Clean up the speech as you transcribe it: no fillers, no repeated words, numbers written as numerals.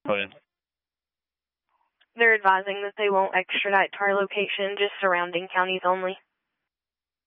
Oh, yeah. They're advising that they won't extradite to our location, just surrounding counties only.